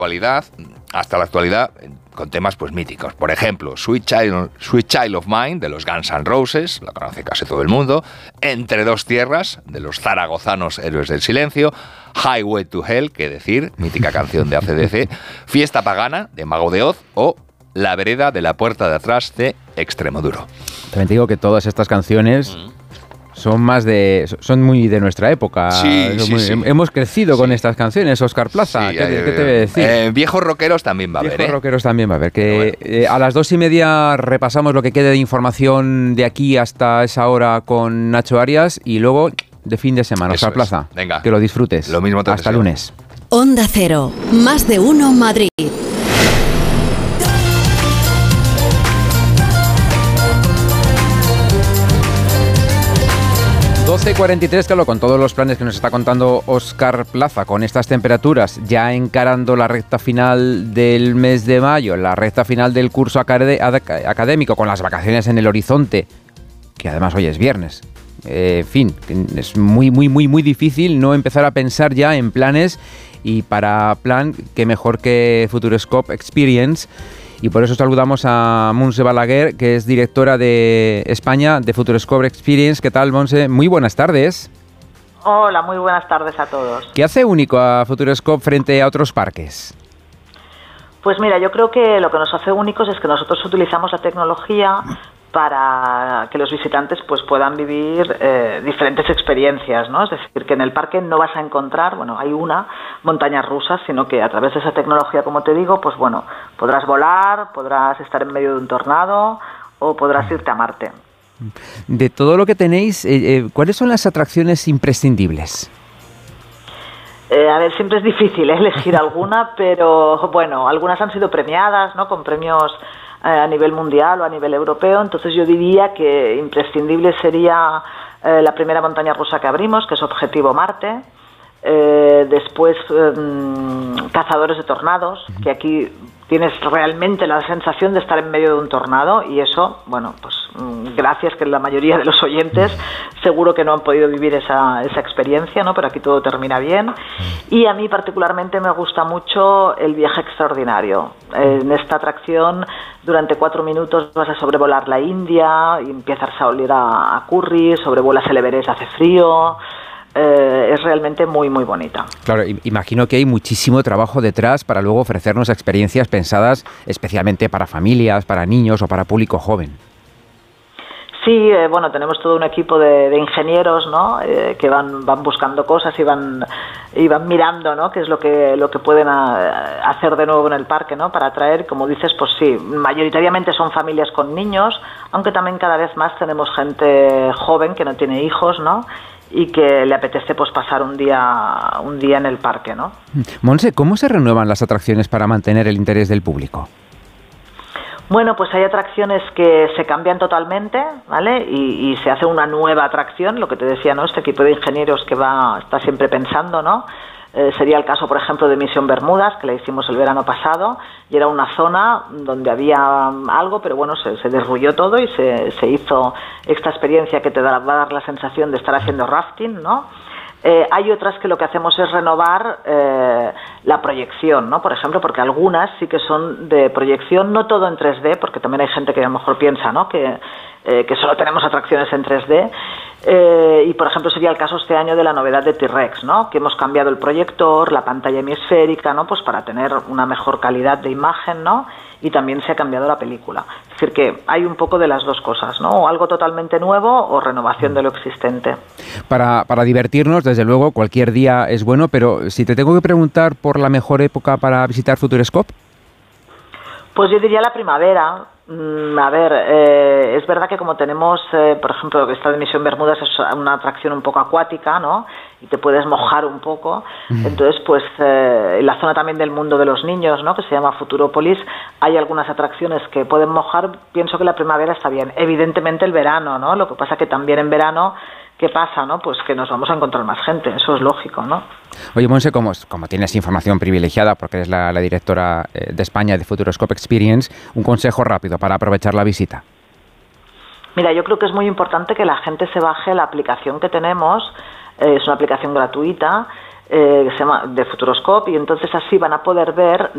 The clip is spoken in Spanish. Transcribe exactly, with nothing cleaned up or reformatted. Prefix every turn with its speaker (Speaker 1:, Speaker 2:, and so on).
Speaker 1: actualidad, hasta la actualidad, con temas pues míticos. Por ejemplo, Sweet Child, Sweet Child of Mine, de los Guns N' Roses, la conoce casi todo el mundo. Entre dos tierras, de los zaragozanos Héroes del Silencio. Highway to Hell, que decir, mítica canción de A C D C. Fiesta Pagana, de Mago de Oz, o La Vereda de la Puerta de Atrás, de Extremoduro.
Speaker 2: También te digo que todas estas canciones... Mm. Son más de, son muy de nuestra época.
Speaker 1: Sí, sí,
Speaker 2: muy,
Speaker 1: sí.
Speaker 2: Hemos crecido sí. con estas canciones, Óscar Plaza.
Speaker 1: Sí,
Speaker 2: ¿Qué,
Speaker 1: eh,
Speaker 2: ¿Qué te voy a decir?
Speaker 1: Eh, viejos rockeros también va a
Speaker 2: viejos
Speaker 1: haber.
Speaker 2: Viejos
Speaker 1: ¿eh?
Speaker 2: rockeros también va a haber. Que bueno. eh, a las dos y media repasamos lo que quede de información de aquí hasta esa hora con Nacho Arias y luego de fin de semana, Óscar Plaza.
Speaker 1: Venga.
Speaker 2: Que lo disfrutes.
Speaker 1: Lo mismo te
Speaker 2: Hasta
Speaker 1: deseo.
Speaker 2: lunes.
Speaker 3: Onda Cero, más de uno Madrid.
Speaker 2: doce cuarenta y tres, claro, con todos los planes que nos está contando Óscar Plaza, con estas temperaturas, ya encarando la recta final del mes de mayo, la recta final del curso académico, con las vacaciones en el horizonte, que además hoy es viernes. Eh, en fin, es muy, muy, muy, muy difícil no empezar a pensar ya en planes, y para plan, que mejor que Futuroscope Experience. Y por eso saludamos a Montse Balaguer, que es directora de España de Futuroscope Experience. ¿Qué tal, Montse? Muy buenas tardes.
Speaker 4: Hola, muy buenas tardes a todos.
Speaker 2: ¿Qué hace único a Futuroscope frente a otros parques?
Speaker 4: Pues mira, yo creo que lo que nos hace únicos es que nosotros utilizamos la tecnología para que los visitantes pues puedan vivir eh, diferentes experiencias, ¿no? Es decir, que en el parque no vas a encontrar, bueno, hay una montaña rusa, sino que a través de esa tecnología, como te digo, pues bueno, podrás volar, podrás estar en medio de un tornado o podrás irte a Marte.
Speaker 2: De todo lo que tenéis, eh, eh, ¿cuáles son las atracciones imprescindibles?
Speaker 4: Eh, a ver, siempre es difícil ¿eh? elegir alguna, pero bueno, algunas han sido premiadas, ¿no? Con premios a nivel mundial o a nivel europeo. Entonces yo diría que imprescindible sería eh, la primera montaña rusa que abrimos, que es Objetivo Marte. Eh, después eh, Cazadores de Tornados, que aquí tienes realmente la sensación de estar en medio de un tornado, y eso, bueno, pues gracias que la mayoría de los oyentes seguro que no han podido vivir esa, esa experiencia, ¿no? Pero aquí todo termina bien. Y a mí particularmente me gusta mucho el viaje extraordinario. En esta atracción durante cuatro minutos vas a sobrevolar la India y empiezas a oler a, a curry, sobrevuelas el Everest, hace frío. Eh, es realmente muy, muy bonita.
Speaker 2: Claro, imagino que hay muchísimo trabajo detrás para luego ofrecernos experiencias pensadas especialmente para familias, para niños o para público joven.
Speaker 4: Sí, eh, bueno, tenemos todo un equipo de, de ingenieros, ¿no? Eh, que van van buscando cosas y van y van mirando, ¿no? Qué es lo que lo que pueden a, hacer de nuevo en el parque, ¿no? Para atraer, como dices, pues sí, mayoritariamente son familias con niños, aunque también cada vez más tenemos gente joven que no tiene hijos, ¿no? Y que le apetece pues pasar un día un día en el parque, ¿no?
Speaker 2: Montse, ¿cómo se renuevan las atracciones para mantener el interés del público?
Speaker 4: Bueno, pues hay atracciones que se cambian totalmente, ¿vale? Y, y se hace una nueva atracción, lo que te decía, ¿no? Este equipo de ingenieros que va está siempre pensando, ¿no? Eh, sería el caso, por ejemplo, de Misión Bermudas, que la hicimos el verano pasado, y era una zona donde había algo, pero bueno, se, se derrulló todo y se, se hizo esta experiencia que te da, va a dar la sensación de estar haciendo rafting, ¿no? Eh, hay otras que lo que hacemos es renovar eh, la proyección, ¿no? Por ejemplo, porque algunas sí que son de proyección, no todo en tres D, porque también hay gente que a lo mejor piensa, ¿no? que, eh, que solo tenemos atracciones en tres D. Eh, y, por ejemplo, sería el caso este año de la novedad de T-Rex, ¿no? Que hemos cambiado el proyector, la pantalla hemisférica, ¿no? Pues para tener una mejor calidad de imagen, ¿no? Y también se ha cambiado la película. Es decir, que hay un poco de las dos cosas, ¿no? O algo totalmente nuevo o renovación de lo existente.
Speaker 2: Para, para divertirnos, desde luego, cualquier día es bueno, pero si te tengo que preguntar por la mejor época para visitar Futuroscope.
Speaker 4: Pues yo diría la primavera. Mm, a ver, eh, es verdad que como tenemos, eh, por ejemplo, esta de Misión Bermudas es una atracción un poco acuática, ¿no? Y te puedes mojar un poco. Mm. Entonces, pues, eh, en la zona también del mundo de los niños, ¿no? Que se llama Futurópolis, hay algunas atracciones que pueden mojar. Pienso que la primavera está bien. Evidentemente el verano, ¿no? Lo que pasa que también en verano, ¿qué pasa, no? Pues que nos vamos a encontrar más gente, eso es lógico, ¿no?
Speaker 2: Oye, Montse, como, como tienes información privilegiada, porque eres la, la directora de España de Futuroscope Experience, un consejo rápido para aprovechar la visita.
Speaker 4: Mira, yo creo que es muy importante que la gente se baje la aplicación que tenemos, eh, es una aplicación gratuita, eh, que se llama de Futuroscope, y entonces así van a poder ver